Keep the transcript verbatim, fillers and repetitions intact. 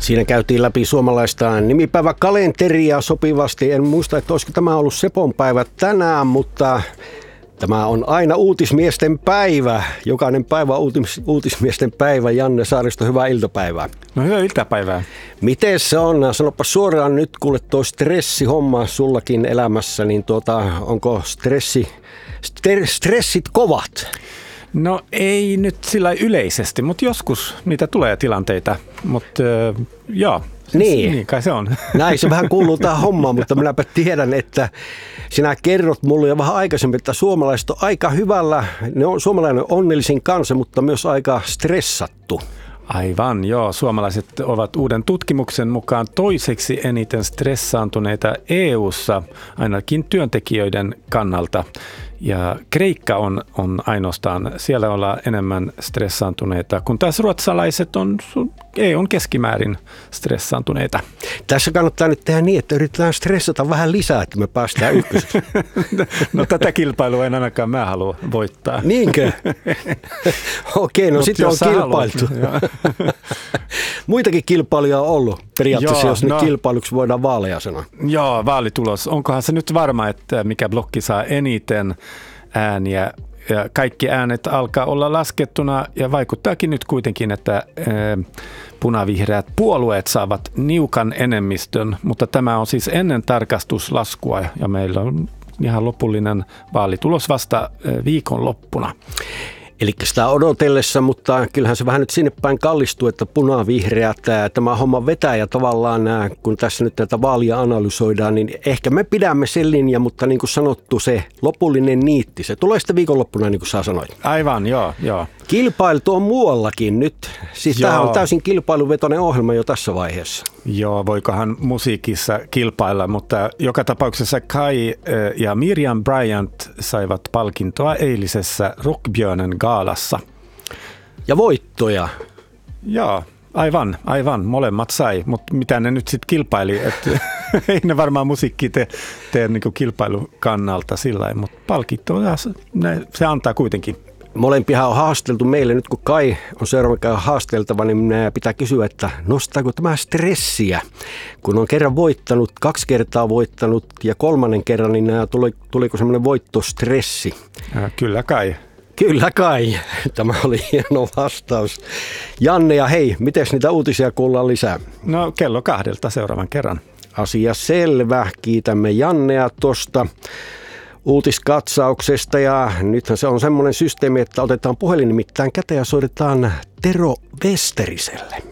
Siinä käytiin läpi suomalaista nimipäiväkalenteria sopivasti. En muista, että olisiko tämä ollut Sepon päivä tänään, mutta tämä on aina uutismiesten päivä. Jokainen päivä uutis, uutismiesten päivä. Janne Saaristo, hyvää iltapäivää. No hyvää iltapäivää. Miten se on? Sanoppa suoraan nyt, kuule tuo stressihomma sullakin elämässä, niin tuota, onko stressi, ster, stressit kovat? No ei nyt sillä yleisesti, mutta joskus niitä tulee tilanteita, mutta äh, joo. Niin. niin kai se on. Näin se vähän kuuluu tähän hommaan, mutta minäpä tiedän, että sinä kerrot mulle jo vähän aikaisemmin, että suomalaiset on aika hyvällä, ne on suomalainen onnellisin kansa, mutta myös aika stressattu. Aivan, joo. Suomalaiset ovat uuden tutkimuksen mukaan toiseksi eniten stressaantuneita E U:ssa, ainakin työntekijöiden kannalta. Ja Kreikka on, on ainoastaan, siellä ollaan enemmän stressaantuneita, kun taas ruotsalaiset on E U:n keskimäärin stressaantuneita. Tässä kannattaa nyt tehdä niin, että yritetään stressata vähän lisää, että me päästään ykköseksi. No tätä kilpailua en ainakaan mä halua voittaa. Niinkö? Okei, no Mut sitten on kilpailtu. Muitakin kilpailuja on ollut periaatteessa, joo, jos no, nyt kilpailuksi voidaan vaaleja sanoa. Joo, vaalitulos. Onkohan se nyt varma, että mikä blokki saa eniten ääniä? Ja kaikki äänet alkaa olla laskettuna ja vaikuttaakin nyt kuitenkin, että punavihreät puolueet saavat niukan enemmistön, mutta tämä on siis ennen tarkastuslaskua ja meillä on ihan lopullinen vaalitulos vasta viikonloppuna. Eli sitä odotellessa, mutta kyllähän se vähän nyt sinne päin kallistuu, että punavihreät, tämä homma vetää ja tavallaan kun tässä nyt tätä vaalia analysoidaan, niin ehkä me pidämme sen linjan, mutta niin kuin sanottu, se lopullinen niitti, se tulee sitten viikonloppuna, niin kuin sä sanoit. Aivan, joo, joo. Kilpailtu on muuallakin nyt. Siis tämähän on täysin kilpailuvetoinen ohjelma jo tässä vaiheessa. Joo, voikohan musiikissa kilpailla, mutta joka tapauksessa Kai ja Miriam Bryant saivat palkintoa eilisessä Rockbjörnen gaalassa. Ja voittoja. Joo, aivan, aivan. Molemmat sai, mutta mitä ne nyt sitten kilpaili, että ei ne varmaan musiikki tee, tee niinku kilpailun kannalta sillä lailla, mutta palkintoja se antaa kuitenkin. Molempihan on haasteltu meille. Nyt kun Kai on seuraava haasteltava, niin pitää kysyä, että nostaako tämä stressiä? Kun on kerran voittanut, kaksi kertaa voittanut ja kolmannen kerran, niin tuli, tuliko semmoinen voittostressi? Ja kyllä kai. Kyllä kai. Tämä oli hieno vastaus. Janne ja hei, miten niitä uutisia kuullaan lisää? No kello kahdelta seuraavan kerran. Asia selvä. Kiitämme Jannea tuosta uutiskatsauksesta ja nythän se on semmoinen systeemi, että otetaan puhelin nimittäin käteen ja soitetaan Tero Westeriselle.